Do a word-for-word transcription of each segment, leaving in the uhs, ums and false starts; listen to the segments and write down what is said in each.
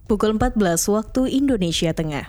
Pukul empat belas waktu Indonesia Tengah.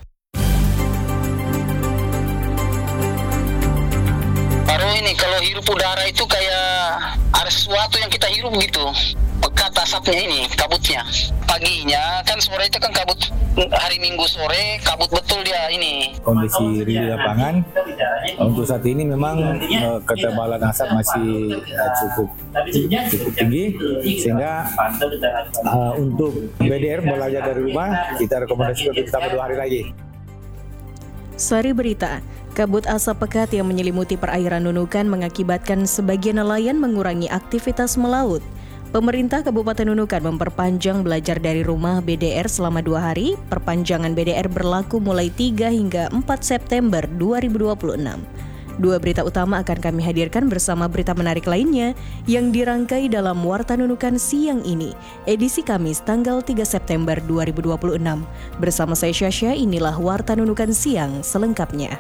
Baru ini kalau hirup udara itu kayak ada sesuatu yang kita hirup gitu. Pekat asapnya ini, kabutnya. Paginya kan sore itu kan kabut, hari Minggu sore kabut betul dia ini. Kondisi di lapangan untuk saat ini memang uh, ketebalan asap masih uh, cukup cukup tinggi, sehingga uh, untuk B D R belajar dari rumah kita rekomendasikan untuk tambah dua hari lagi. Sari berita, kabut asap pekat yang menyelimuti perairan Nunukan mengakibatkan sebagian nelayan mengurangi aktivitas melaut. Pemerintah Kabupaten Nunukan memperpanjang belajar dari rumah B D R selama dua hari. Perpanjangan B D R berlaku mulai tiga hingga empat September dua ribu dua puluh enam. Dua berita utama akan kami hadirkan bersama berita menarik lainnya yang dirangkai dalam Warta Nunukan siang ini, edisi Kamis tanggal tiga September dua ribu dua puluh enam. Bersama saya Syasha, inilah Warta Nunukan siang selengkapnya.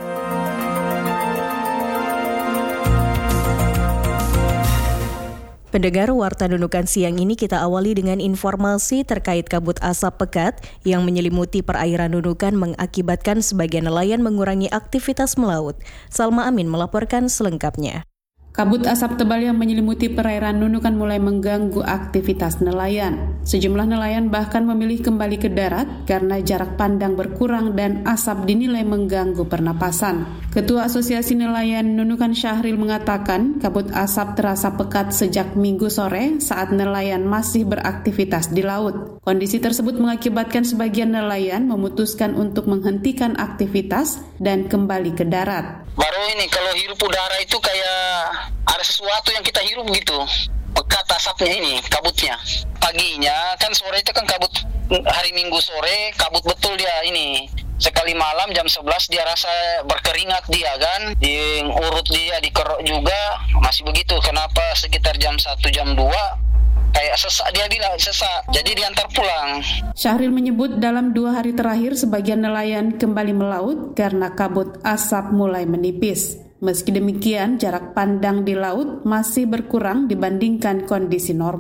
Pendengar, Warta Nunukan siang ini kita awali dengan informasi terkait kabut asap pekat yang menyelimuti perairan Nunukan mengakibatkan sebagian nelayan mengurangi aktivitas melaut. Salma Amin melaporkan selengkapnya. Kabut asap tebal yang menyelimuti perairan Nunukan mulai mengganggu aktivitas nelayan. Sejumlah nelayan bahkan memilih kembali ke darat karena jarak pandang berkurang dan asap dinilai mengganggu pernapasan. Ketua Asosiasi Nelayan Nunukan Syahril mengatakan kabut asap terasa pekat sejak Minggu sore saat nelayan masih beraktivitas di laut. Kondisi tersebut mengakibatkan sebagian nelayan memutuskan untuk menghentikan aktivitas dan kembali ke darat. Baru ini kalau hirup udara itu kayak ada sesuatu yang kita hirup gitu. Pekat asapnya ini, kabutnya. Paginya kan sore itu kan kabut, hari Minggu sore kabut betul dia ini. Sekali malam jam sebelas dia rasa berkeringat dia kan. Diurut dia, dikerok juga, masih begitu. Kenapa sekitar jam satu, jam dua kayak sesak, dia bilang sesak, jadi diantar pulang. Syahril menyebut dalam dua hari terakhir sebagian nelayan kembali melaut karena kabut asap mulai menipis. Meski demikian, jarak pandang di laut masih berkurang dibandingkan kondisi normal.